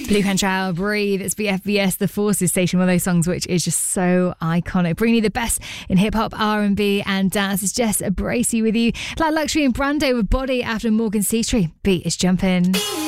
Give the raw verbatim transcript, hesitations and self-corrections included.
Blue Cantrell, Breathe. It's B F B S, The Forces station, one of those songs which is just so iconic. Bringing you the best in hip hop, R and B and dance. It's Jess Bracey with you. Like Luxury and Brando with Body after Morgan Seatree. Beat is jumping.